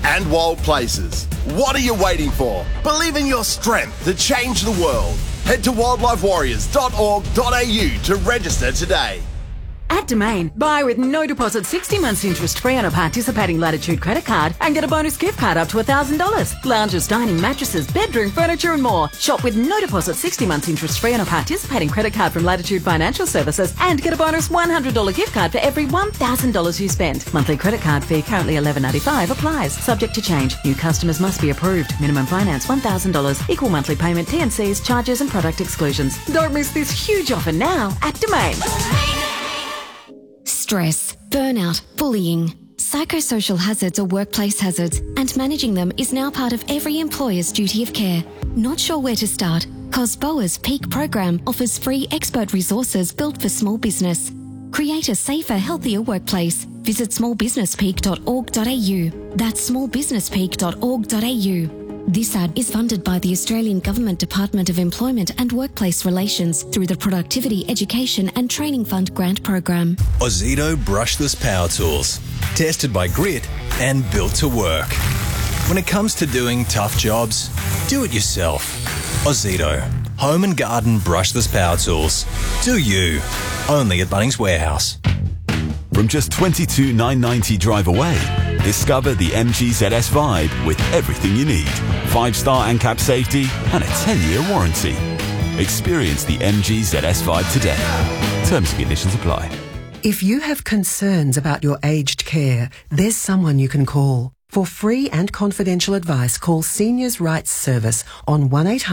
and wild places. What are you waiting for? Believe in your strength to change the world. Head to wildlifewarriors.org.au to register today. At Domain, buy with no deposit 60 months interest free on a participating Latitude credit card and get a bonus gift card up to $1,000. Lounges, dining, mattresses, bedroom, furniture and more. Shop with no deposit 60 months interest free on a participating credit card from Latitude Financial Services and get a bonus $100 gift card for every $1,000 you spend. Monthly credit card fee currently $11.95 applies. Subject to change. New customers must be approved. Minimum finance $1,000. Equal monthly payment, T&Cs, charges and product exclusions. Don't miss this huge offer now at Domain. Stress, burnout, bullying. Psychosocial hazards are workplace hazards, and managing them is now part of every employer's duty of care. Not sure where to start? COSBOA's Peak program offers free expert resources built for small business. Create a safer, healthier workplace. Visit smallbusinesspeak.org.au. That's smallbusinesspeak.org.au. This ad is funded by the Australian Government Department of Employment and Workplace Relations through the Productivity, Education and Training Fund grant program. Ozito brushless power tools. Tested by Grit and built to work. When it comes to doing tough jobs, do it yourself. Ozito. Home and garden brushless power tools. Do you. Only at Bunnings Warehouse. From just $22,990 drive away, discover the MG ZS Vibe with everything you need. 5-star ANCAP safety and a 10-year warranty. Experience the MG ZS Vibe today. Terms and conditions apply. If you have concerns about your aged care, there's someone you can call. For free and confidential advice, call Seniors' Rights Service on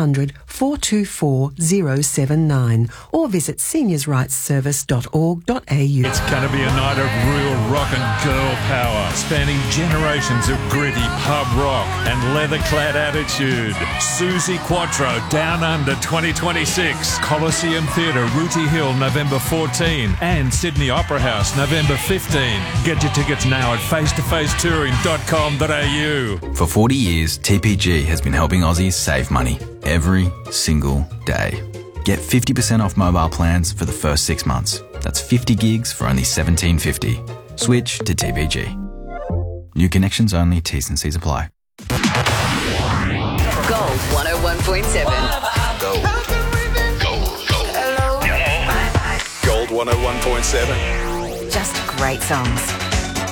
1-800-424-079 or visit seniorsrightsservice.org.au. It's going to be a night of real rock and girl power, spanning generations of gritty pub rock and leather-clad attitude. Susie Quattro, Down Under 2026, Coliseum Theatre, Rooty Hill, November 14, and Sydney Opera House, November 15. Get your tickets now at face-to-facetouring.com. For 40 years, TPG has been helping Aussies save money every single day. Get 50% off mobile plans for the first 6 months. That's 50 gigs for only $17.50. Switch to TPG. New connections only, T's and C's apply. Gold 101.7. Gold. Gold. Gold 101.7. Just great songs.